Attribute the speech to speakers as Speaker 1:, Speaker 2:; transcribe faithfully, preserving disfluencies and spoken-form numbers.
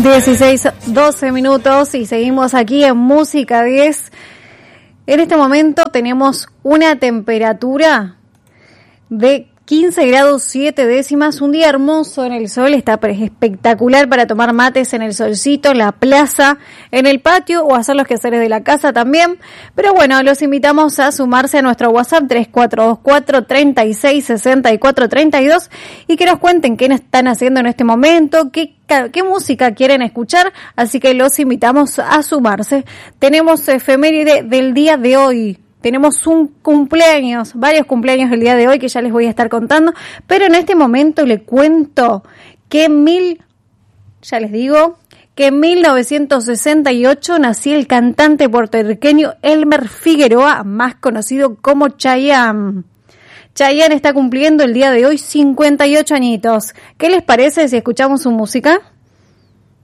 Speaker 1: dieciséis, doce minutos y seguimos aquí en Música diez. En este momento tenemos una temperatura de quince grados siete décimas, un día hermoso en el sol, está espectacular para tomar mates en el solcito, en la plaza, en el patio o hacer los quehaceres de la casa también. Pero bueno, los invitamos a sumarse a nuestro WhatsApp tres cuatro dos cuatro, tres seis, seis cuatro tres dos y que nos cuenten qué están haciendo en este momento, qué, qué música quieren escuchar, así que los invitamos a sumarse. Tenemos efeméride del día de hoy. Tenemos un cumpleaños, varios cumpleaños el día de hoy que ya les voy a estar contando, pero en este momento le cuento que en mil, ya les digo, que en mil novecientos sesenta y ocho nació el cantante puertorriqueño Elmer Figueroa, más conocido como Chayanne. Chayanne está cumpliendo el día de hoy cincuenta y ocho añitos. ¿Qué les parece si escuchamos su música?